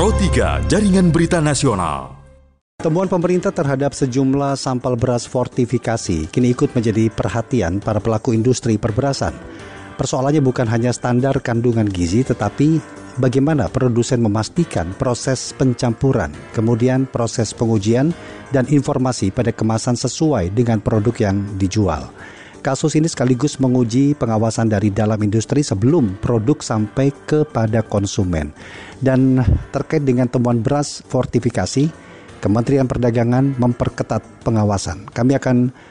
Pro 3 Jaringan Berita Nasional. Temuan pemerintah terhadap sejumlah sampel beras fortifikasi kini ikut menjadi perhatian para pelaku industri perberasan. Persoalannya bukan hanya standar kandungan gizi, tetapi bagaimana produsen memastikan proses pencampuran, kemudian proses pengujian dan informasi pada kemasan sesuai dengan produk yang dijual. Kasus ini sekaligus menguji pengawasan dari dalam industri sebelum produk sampai kepada konsumen. Dan terkait dengan temuan beras fortifikasi, Kementerian Perdagangan memperketat pengawasan. Kami akan